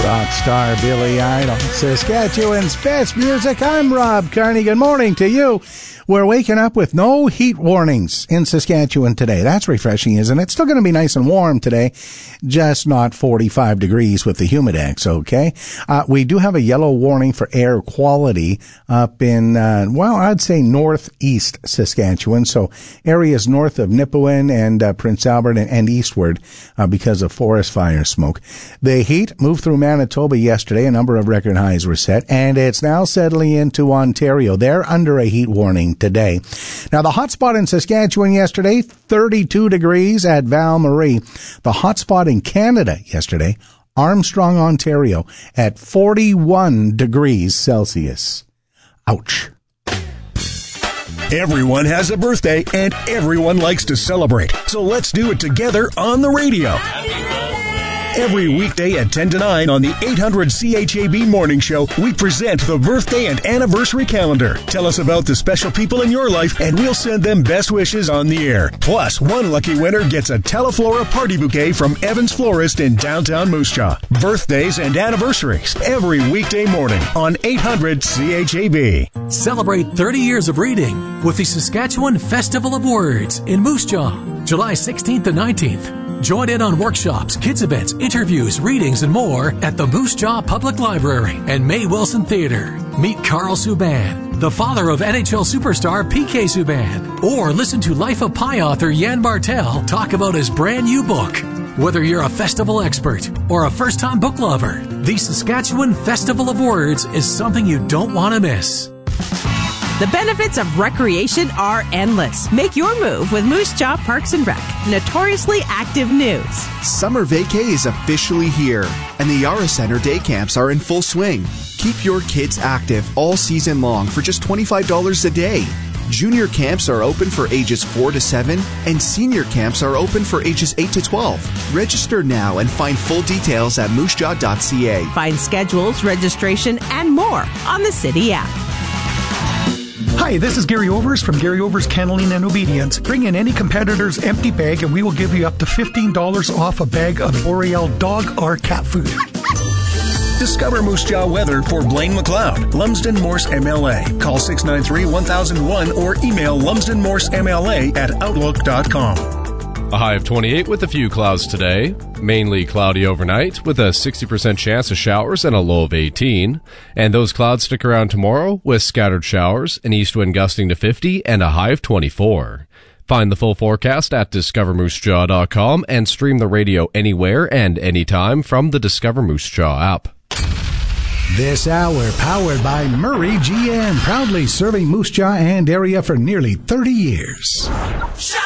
Rock star Billy Idol, Saskatchewan's best music. I'm Rob Carney. Good morning to you. We're waking up with no heat warnings in Saskatchewan today. That's refreshing, isn't it? It's still going to be nice and warm today, just not 45 degrees with the Humidex, okay? We do have a yellow warning for air quality up in, I'd say northeast Saskatchewan. So areas north of Nipawin and Prince Albert and eastward because of forest fire smoke. The heat moved through Manitoba yesterday. A number of record highs were set, and it's now settling into Ontario. They're under a heat warning today. Now, the hot spot in Saskatchewan yesterday, 32 degrees at Val-Marie. The hot spot in Canada yesterday, Armstrong, Ontario, at 41 degrees Celsius. Ouch. Everyone has a birthday, and everyone likes to celebrate. So let's do it together on the radio. Every weekday at 10 to 9 on the 800 CHAB Morning Show, we present the birthday and anniversary calendar. Tell us about the special people in your life, and we'll send them best wishes on the air. Plus, one lucky winner gets a Teleflora party bouquet from Evans Florist in downtown Moose Jaw. Birthdays and anniversaries every weekday morning on 800 CHAB. Celebrate 30 years of reading with the Saskatchewan Festival of Words in Moose Jaw, July 16th and 19th. Join in on workshops, kids events, interviews, readings, and more at the Moose Jaw Public Library and May Wilson Theatre. Meet Carl Subban, the father of NHL superstar PK Subban. Or listen to Life of Pi author Jan Martel talk about his brand new book. Whether you're a festival expert or a first-time book lover, the Saskatchewan Festival of Words is something you don't want to miss. The benefits of recreation are endless. Make your move with Moose Jaw Parks and Rec. Notoriously active news. Summer vacay is officially here, and the Yara Center day camps are in full swing. Keep your kids active all season long for just $25 a day. Junior camps are open for ages 4 to 7, and senior camps are open for ages 8 to 12. Register now and find full details at moosejaw.ca. Find schedules, registration, and more on the City app. Hi, this is Gary Overs from Gary Overs Kenneling and Obedience. Bring in any competitor's empty bag and we will give you up to $15 off a bag of Boreal dog or cat food. Discover Moose Jaw weather for Blaine McLeod, Lumsden Morse MLA. Call 693-1001 or email lumsdenmorsemla@outlook.com. A high of 28 with a few clouds today. Mainly cloudy overnight with a 60% chance of showers and a low of 18. And those clouds stick around tomorrow with scattered showers, an east wind gusting to 50 and a high of 24. Find the full forecast at discovermoosejaw.com and stream the radio anywhere and anytime from the Discover Moose Jaw app. This hour powered by Murray GM, proudly serving Moose Jaw and area for nearly 30 years.